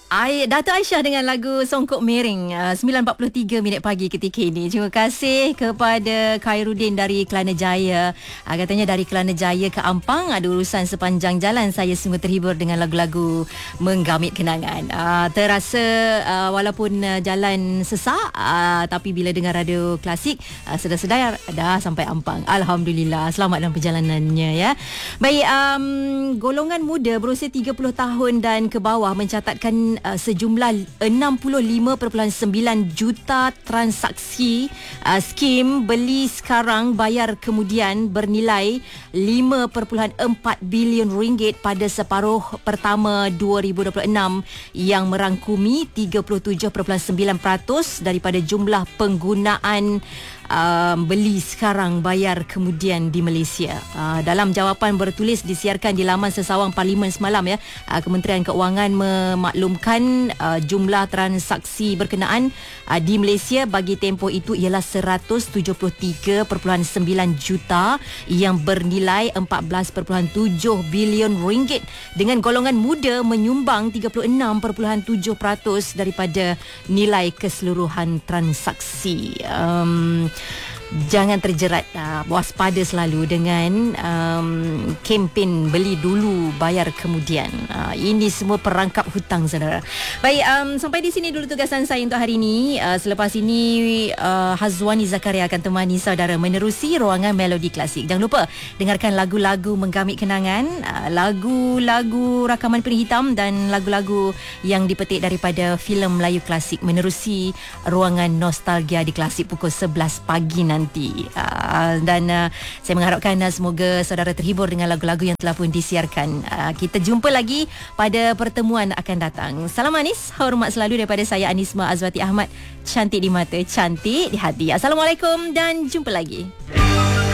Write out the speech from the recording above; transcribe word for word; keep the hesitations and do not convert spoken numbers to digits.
Ai, Dato' Aisyah dengan lagu Songkok Miring, uh, sembilan empat puluh tiga minit pagi ketika ini. Terima kasih kepada Khairuddin dari Kelana Jaya. Uh, katanya dari Kelana Jaya ke Ampang ada urusan sepanjang jalan. Saya sungguh terhibur dengan lagu-lagu menggamit kenangan. Uh, terasa uh, walaupun uh, jalan sesak, uh, tapi bila dengar radio klasik, uh, sedar-sedar dah sampai Ampang. Alhamdulillah, selamat dalam perjalanannya ya. Baik, um, golongan muda berusia tiga puluh tahun dan ke bawah mencatatkan Uh, sejumlah enam puluh lima perpuluhan sembilan juta transaksi uh, skim beli sekarang bayar kemudian bernilai lima perpuluhan empat bilion ringgit pada separuh pertama dua ribu dua puluh enam yang merangkumi tiga puluh tujuh perpuluhan sembilan peratus daripada jumlah penggunaan Um, beli sekarang bayar kemudian di Malaysia. Uh, dalam jawapan bertulis disiarkan di laman sesawang Parlimen semalam ya, uh, Kementerian Keuangan memaklumkan uh, jumlah transaksi berkenaan uh, di Malaysia bagi tempoh itu ialah seratus tujuh puluh tiga perpuluhan sembilan juta yang bernilai empat belas perpuluhan tujuh bilion ringgit, dengan golongan muda menyumbang tiga puluh enam perpuluhan tujuh peratus daripada nilai keseluruhan transaksi. Um, Jangan terjerat, uh, waspada selalu dengan um, kempen beli dulu bayar kemudian. Uh, ini semua perangkap hutang, saudara. Baik, um, sampai di sini dulu tugasan saya untuk hari ini. Uh, selepas ini uh, Hazwani Zakaria akan temani saudara menerusi ruangan Melodi Klasik. Jangan lupa dengarkan lagu-lagu menggamit kenangan, uh, lagu-lagu rakaman peri hitam dan lagu-lagu yang dipetik daripada filem Melayu klasik menerusi ruangan nostalgia di Klasik pukul sebelas pagi nanti. Nanti uh, dan uh, saya mengharapkan uh, semoga saudara terhibur dengan lagu-lagu yang telah pun disiarkan. Uh, kita jumpa lagi pada pertemuan akan datang. Salam manis, hormat selalu daripada saya Anisma Azwati Ahmad. Cantik di mata, cantik di hati. Assalamualaikum dan jumpa lagi.